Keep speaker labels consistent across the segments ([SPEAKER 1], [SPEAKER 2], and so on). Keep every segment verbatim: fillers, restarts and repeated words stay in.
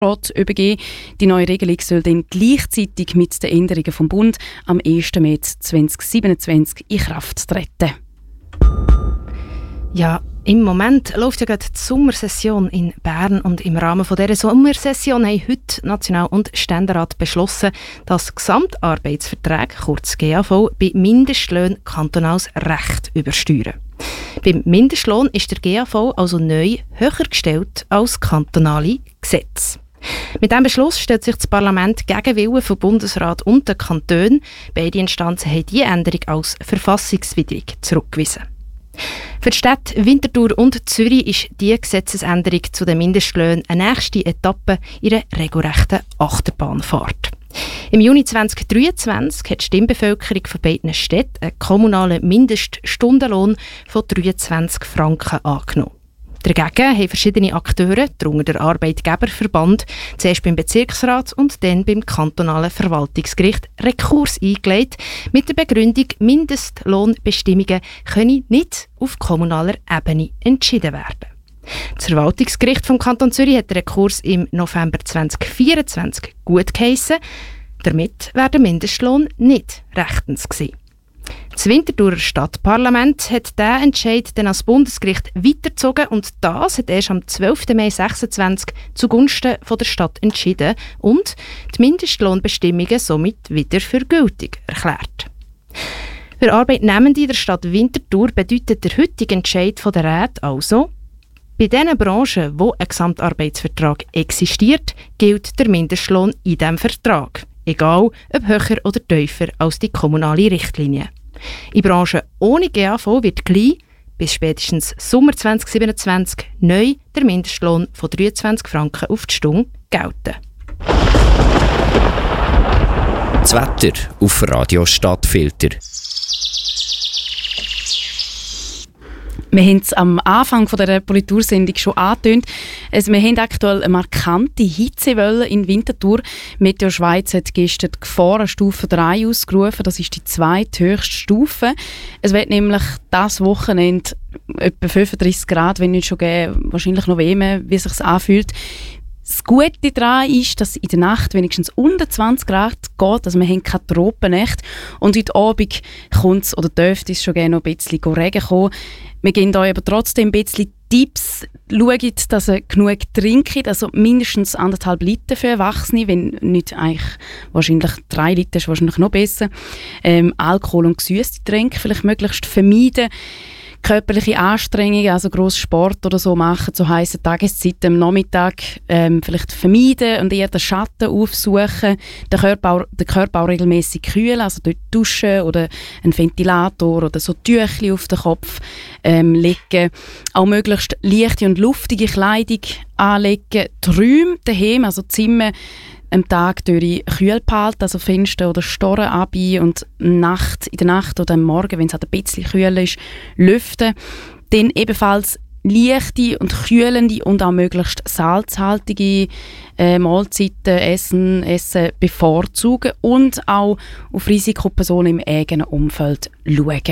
[SPEAKER 1] Rat übergeben. Die neue Regelung soll dann gleichzeitig mit den Änderungen vom Bund am ersten März zweitausendsiebenundzwanzig in Kraft treten.
[SPEAKER 2] Ja, im Moment läuft ja gerade die Sommersession in Bern und im Rahmen von dieser Sommersession haben heute National- und Ständerat beschlossen, dass Gesamtarbeitsverträge, kurz G A V, bei Mindestlöhnen kantonales Recht übersteuern. Beim Mindestlohn ist der G A V also neu höher gestellt als kantonale Gesetze. Mit diesem Beschluss stellt sich das Parlament gegen Willen vom Bundesrat und den Kantonen. Beide Instanzen haben diese Änderung als verfassungswidrig zurückgewiesen. Für die Städte Winterthur und Zürich ist diese Gesetzesänderung zu den Mindestlöhnen eine nächste Etappe in einer regelrechten Achterbahnfahrt. Im Juni zweitausenddreiundzwanzig hat die Stimmbevölkerung von beiden Städten einen kommunalen Mindeststundenlohn von dreiundzwanzig Franken angenommen. Dagegen haben verschiedene Akteure, darunter der Arbeitgeberverband, zuerst beim Bezirksrat und dann beim kantonalen Verwaltungsgericht Rekurs eingelegt, mit der Begründung, Mindestlohnbestimmungen können nicht auf kommunaler Ebene entschieden werden. Das Verwaltungsgericht vom Kanton Zürich hat den Rekurs im November zweitausendvierundzwanzig gutgeheissen. Damit wäre der Mindestlohn nicht rechtens gewesen. Das Winterthurer Stadtparlament hat diesen Entscheid dann als Bundesgericht weitergezogen und das hat erst am zwölften Mai sechsundzwanzig zugunsten von der Stadt entschieden und die Mindestlohnbestimmungen somit wieder für gültig erklärt. Für Arbeitnehmende der Stadt Winterthur bedeutet der heutige Entscheid von der Räte also, bei den Branchen, wo ein Gesamtarbeitsvertrag existiert, gilt der Mindestlohn in diesem Vertrag, egal ob höher oder tiefer als die kommunale Richtlinie. In Branchen ohne G A V wird gleich bis spätestens Sommer zweitausendsiebenundzwanzig neu der Mindestlohn von dreiundzwanzig Franken auf die Stunde gelten.
[SPEAKER 3] Das Wetter auf Radio Stadtfilter.
[SPEAKER 1] Wir haben es am Anfang dieser Politursendung schon angetönt. Also wir haben aktuell eine markante Hitzewelle in Winterthur. Meteo Schweiz hat gestern die Gefahrenstufe drei ausgerufen. Das ist die zweithöchste Stufe. Es wird nämlich dieses Wochenende etwa fünfunddreissig Grad, wenn nicht schon geben, wahrscheinlich noch wärmer, wie es sich anfühlt. Das Gute daran ist, dass in der Nacht wenigstens unter zwanzig Grad geht, also wir haben keine Tropennächte. Und heute Abend kommt es, oder dürfte es schon gerne noch ein bisschen Regen kommen. Wir geben euch aber trotzdem ein bisschen Tipps. Schaut, dass ihr genug trinkt, also mindestens anderthalb Liter für Erwachsene, wenn nicht eigentlich wahrscheinlich drei Liter ist wahrscheinlich noch besser. Ähm, Alkohol und gesüßte Getränke vielleicht möglichst vermeiden. Körperliche Anstrengungen, also gross Sport oder so machen, zu heissen Tageszeiten am Nachmittag ähm, vielleicht vermeiden und eher den Schatten aufsuchen, den Körper auch, den Körper auch regelmässig kühlen, also dort duschen oder einen Ventilator oder so Tüchli auf den Kopf ähm, legen. Auch möglichst leichte und luftige Kleidung anlegen. Die Räume daheim, also Zimmer, am Tag durch kühl behalten, also Fenster oder Storen abbiegen und Nacht, in der Nacht oder am Morgen, wenn es halt ein bisschen kühl ist, lüften. Dann ebenfalls leichte und kühlende und auch möglichst salzhaltige äh, Mahlzeiten, Essen, Essen bevorzugen und auch auf Risikopersonen im eigenen Umfeld schauen.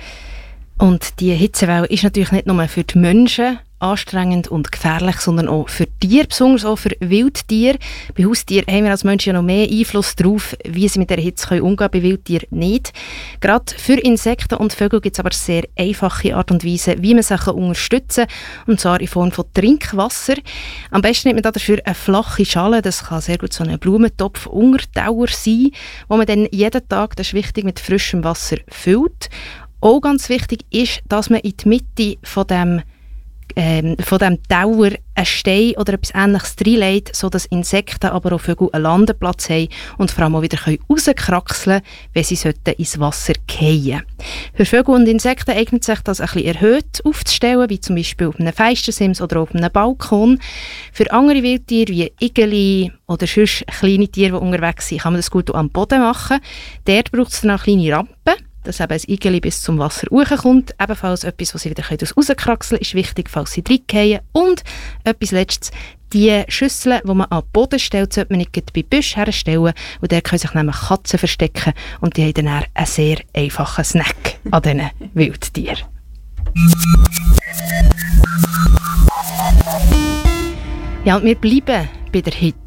[SPEAKER 2] Und die Hitzewelle ist natürlich nicht nur für die Menschen anstrengend und gefährlich, sondern auch für Tiere, besonders auch für Wildtiere. Bei Haustieren haben wir als Menschen ja noch mehr Einfluss darauf, wie sie mit der Hitze umgehen können, bei Wildtieren nicht. Gerade für Insekten und Vögel gibt es aber sehr einfache Art und Weise, wie man sie unterstützen kann, und zwar in Form von Trinkwasser. Am besten nimmt man dafür eine flache Schale, das kann sehr gut so ein Blumentopf-Untertauer sein, wo man dann jeden Tag, das ist wichtig, mit frischem Wasser füllt. Auch ganz wichtig ist, dass man in die Mitte von dem Ähm, von diesem Tower einen Stein oder etwas Ähnliches reinlegt, sodass Insekten, aber auch Vögel einen Landeplatz haben und vor allem auch wieder rauskraxeln können, wenn sie ins Wasser fallen. Für Vögel und Insekten eignet sich das ein bisschen erhöht aufzustellen, wie zum Beispiel auf einem Fenstersims oder auf einem Balkon. Für andere Wildtiere wie Igeli oder sonst kleine Tiere, die unterwegs sind, kann man das gut auch am Boden machen. Dort braucht es dann auch kleine Rampen, dass eben ein Igeli bis zum Wasser hochkommt. Ebenfalls etwas, was sie wieder rauskraxeln können, ist wichtig, falls sie reingehen. Und etwas Letztes, die Schüsseln, die man an den Boden stellt, sollte man nicht bei Büschen herstellen, und dort können sich nämlich Katzen verstecken und die haben dann einen sehr einfachen Snack an diesen Wildtieren. Ja, und wir bleiben bei der Hitze.